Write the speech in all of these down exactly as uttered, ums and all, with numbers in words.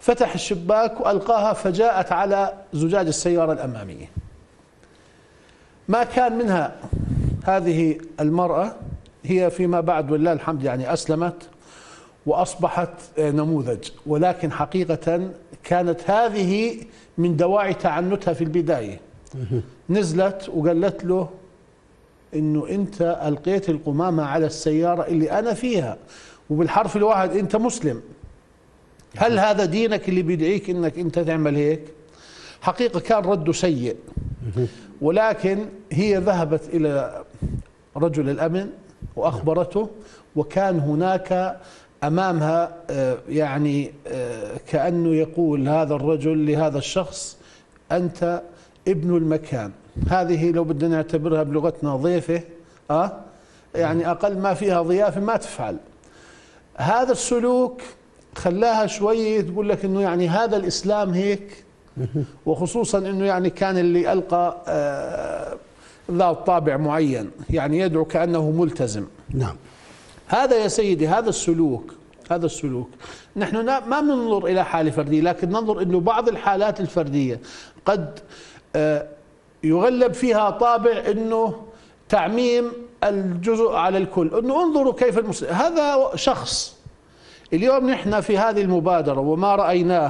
فتح الشباك وألقاها فجاءت على زجاج السيارة الأمامية. ما كان منها هذه المرأة، هي فيما بعد ولله الحمد يعني أسلمت وأصبحت نموذج، ولكن حقيقة كانت هذه من دواعي تعنتها في البداية. نزلت وقالت له إنه أنت ألقيت القمامة على السيارة اللي أنا فيها، وبالحرف الواحد أنت مسلم، هل هذا دينك اللي بيدعيك إنك أنت تعمل هيك؟ حقيقة كان رده سيء، ولكن هي ذهبت إلى رجل الأمن وأخبرته، وكان هناك أمامها يعني كأنه يقول هذا الرجل لهذا الشخص أنت ابن المكان. هذه لو بدنا نعتبرها بلغتنا ضيفة، أه يعني أقل ما فيها ضيافة ما تفعل. هذا السلوك خلاها شوية تقول لك إنه يعني هذا الإسلام هيك، وخصوصا إنه يعني كان اللي ألقى ذا طابع معين، يعني يدعو كأنه ملتزم. نعم. هذا يا سيدي هذا السلوك هذا السلوك نحن ما بننظر إلى حالة فردية، لكن ننظر إنه بعض الحالات الفردية قد يغلب فيها طابع إنه تعميم الجزء على الكل، إنه انظروا كيف المسلم. هذا شخص اليوم نحن في هذه المبادرة وما رأيناه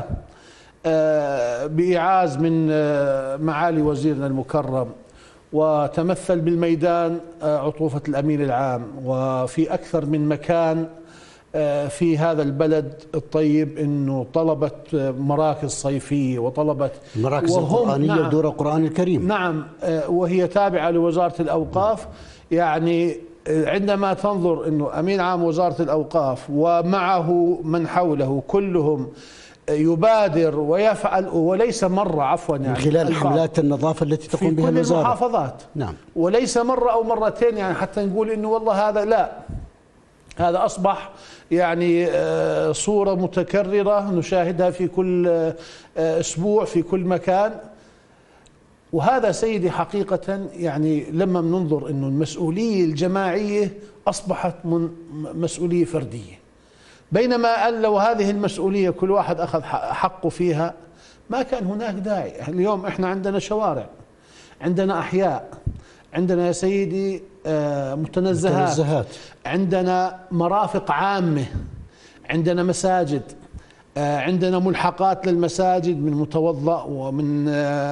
بإعاز من معالي وزيرنا المكرم، وتمثل بالميدان عطوفة الأمين العام، وفي أكثر من مكان في هذا البلد الطيب إنه طلبت مراكز صيفية وطلبت مراكز القرآنية نعم ودور القرآن الكريم. نعم، وهي تابعة لوزارة الأوقاف. يعني عندما تنظر إنه أمين عام وزارة الأوقاف ومعه من حوله كلهم يبادر ويفعل، وليس مرة عفوا يعني من خلال حملات النظافة التي تقوم بها الوزارة في كل المحافظات. نعم. وليس مرة أو مرتين يعني حتى نقول إنه والله هذا لا، هذا أصبح يعني صورة متكررة نشاهدها في كل أسبوع في كل مكان. وهذا سيدي حقيقة يعني لما بننظر إنه المسؤولية الجماعية أصبحت من مسؤولية فردية، بينما قال لو هذه المسؤولية كل واحد أخذ حقه فيها ما كان هناك داعي. اليوم إحنا عندنا شوارع، عندنا أحياء، عندنا يا سيدي متنزهات, متنزهات. عندنا مرافق عامة، عندنا مساجد، عندنا ملحقات للمساجد من متوضأ ومن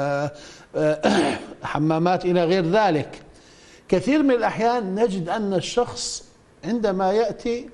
حمامات إلى غير ذلك. كثير من الأحيان نجد أن الشخص عندما يأتي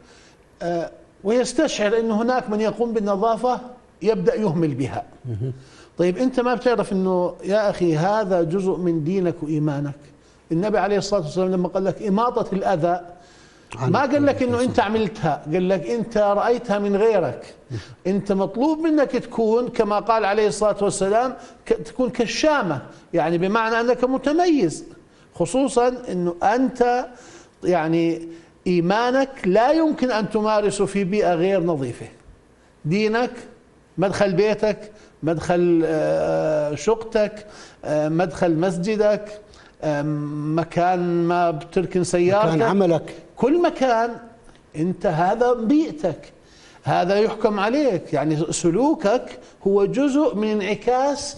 ويستشعر أن هناك من يقوم بالنظافة يبدأ يهمل بها. طيب أنت ما بتعرف أنه يا أخي هذا جزء من دينك وإيمانك. النبي عليه الصلاة والسلام لما قال لك إماطة الأذى ما قال لك أنه أنت عملتها، قال لك أنت رأيتها من غيرك. أنت مطلوب منك تكون كما قال عليه الصلاة والسلام تكون كالشامة، يعني بمعنى أنك متميز، خصوصا أنه أنت يعني إيمانك لا يمكن أن تمارسه في بيئة غير نظيفة. دينك مدخل بيتك، مدخل شقتك، مدخل مسجدك، مكان ما بتركن سيارتك، مكان عملك، كل مكان أنت هذا بيئتك، هذا يحكم عليك. يعني سلوكك هو جزء من انعكاس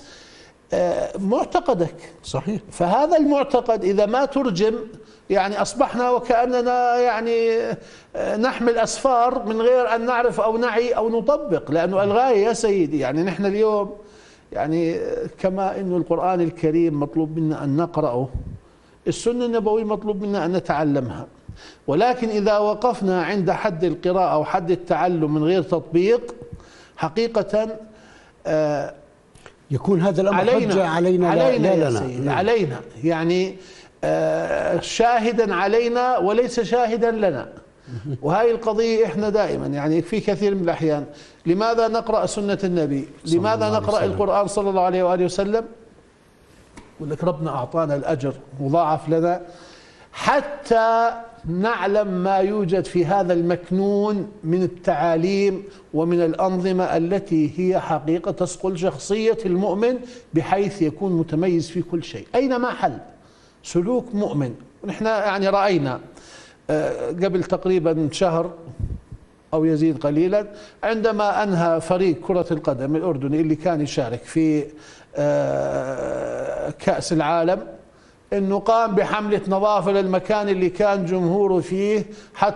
معتقدك. صحيح. فهذا المعتقد إذا ما ترجم يعني أصبحنا وكأننا يعني نحمل أسفار من غير أن نعرف أو نعي أو نطبق، لأنه الغاية يا سيدي يعني نحن اليوم يعني كما أنه القرآن الكريم مطلوب منا أن نقرأه، السنة النبوية مطلوب منا أن نتعلمها، ولكن إذا وقفنا عند حد القراءة أو حد التعلم من غير تطبيق حقيقة آه يكون هذا الأمر علينا حجة علينا, علينا لا يا لنا سيدي. نعم. علينا يعني آه شاهدا علينا وليس شاهدا لنا. وهي القضية إحنا دائما يعني في كثير من الأحيان لماذا نقرأ سنة النبي؟ لماذا نقرأ القرآن صلى الله عليه وآله وسلم؟ يقول لك ربنا أعطانا الأجر مضاعف لنا حتى نعلم ما يوجد في هذا المكنون من التعاليم ومن الأنظمة التي هي حقيقة تصقل شخصية المؤمن بحيث يكون متميز في كل شيء أينما حل سلوك مؤمن. ونحن يعني رأينا قبل تقريبا شهر أو يزيد قليلا. عندما أنهى فريق كرة القدم الأردني اللي كان يشارك في كأس العالم أنه قام بحملة نظافة للمكان اللي كان جمهوره فيه حتى